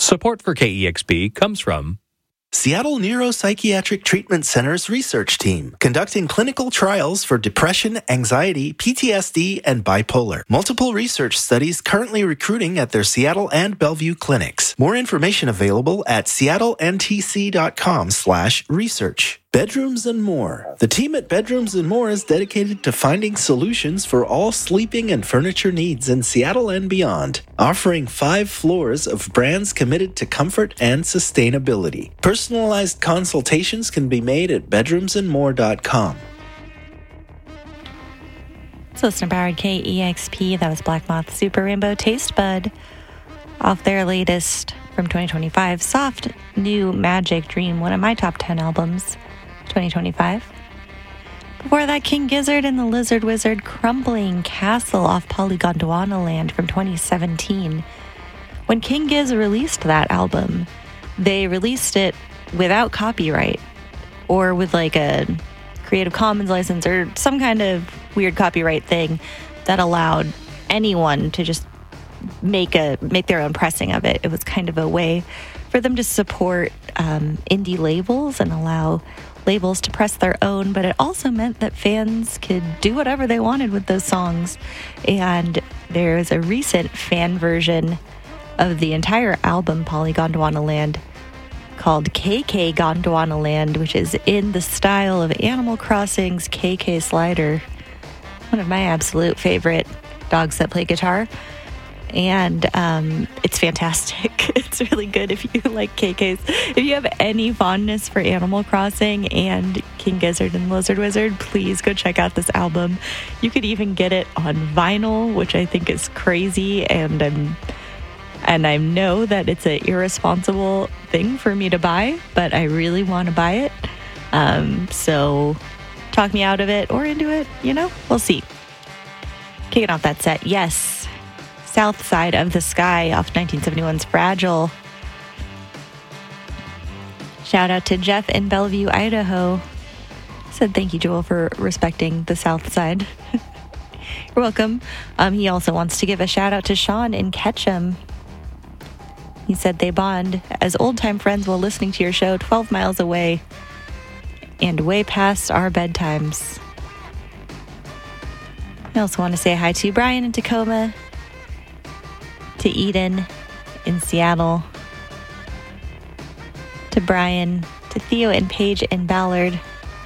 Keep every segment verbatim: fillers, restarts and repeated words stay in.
Support for K E X P comes from Seattle Neuropsychiatric Treatment Center's research team, conducting clinical trials for depression, anxiety, P T S D, and bipolar. Multiple research studies currently recruiting at their Seattle and Bellevue clinics. More information available at seattlentc.com slash research. Bedrooms and More. The team at Bedrooms and More is dedicated to finding solutions for all sleeping and furniture needs in Seattle and beyond, offering five floors of brands committed to comfort and sustainability. Personalized consultations can be made at bedrooms and more dot com. It's listener powered K E X P. That was Black Moth Super Rainbow Taste Bud off their latest from twenty twenty-five, Soft New Magic Dream, one of my top ten albums, twenty twenty-five. Before that, King Gizzard and the Lizard Wizard, Crumbling Castle off Polygondwana Land from twenty seventeen. When King Giz released that album, they released it without copyright or with like a Creative Commons license or some kind of weird copyright thing that allowed anyone to just make a make their own pressing of it. It was kind of a way for them to support um, indie labels and allow labels to press their own, but it also meant that fans could do whatever they wanted with those songs. And there's a recent fan version of the entire album, Polygondwana Land, called K K Gondwana Land, which is in the style of Animal Crossing's K K Slider, one of my absolute favorite dogs that play guitar. And um, it's fantastic. It's really good if you like K Ks. If you have any fondness for Animal Crossing and King Gizzard and Lizard Wizard, please go check out this album. You could even get it on vinyl, which I think is crazy, and I'm and I know that it's an irresponsible thing for me to buy, but I really want to buy it. Um, so talk me out of it or into it, you know, we'll see. Kicking off that set, yes. South Side of the Sky off nineteen seventy-one's Fragile. Shout out to Jeff in Bellevue, Idaho. Said thank you, Joel, for respecting the South Side. You're welcome. Um, he also wants to give a shout out to Sean in Ketchum. He said they bond as old-time friends while listening to your show twelve miles away and way past our bedtimes. I also want to say hi to Brian in Tacoma, to Eden in Seattle, to Brian, to Theo and Paige in Ballard,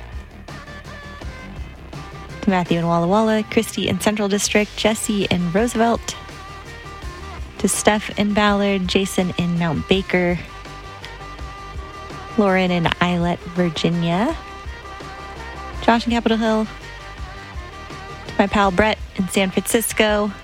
to Matthew in Walla Walla, Christy in Central District, Jesse in Roosevelt, to Steph in Ballard, Jason in Mount Baker, Lauren in Islet, Virginia, Josh in Capitol Hill, to my pal Brett in San Francisco,